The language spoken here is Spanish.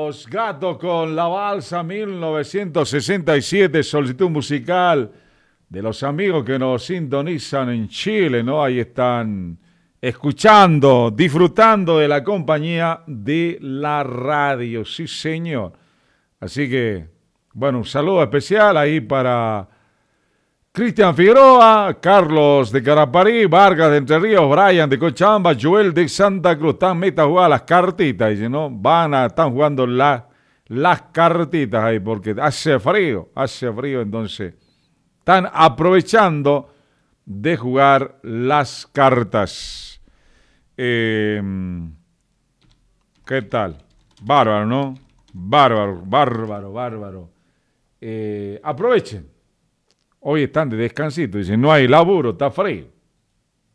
Los Gatos con La Balsa 1967, solicitud musical de los amigos que nos sintonizan en Chile, ¿no? Ahí están escuchando, disfrutando de la compañía de la radio, sí señor. Así que, bueno, un saludo especial ahí para Cristian Figueroa, Carlos de Caraparí, Vargas de Entre Ríos, Brian de Cochabamba, Joel de Santa Cruz. Están meta a jugar las cartitas, dice, ¿no? Están jugando las cartitas ahí porque hace frío, entonces están aprovechando de jugar las cartas. ¿Qué tal? Bárbaro, ¿no? Bárbaro. Aprovechen. Hoy están de descansito, dicen, no hay laburo, está frío.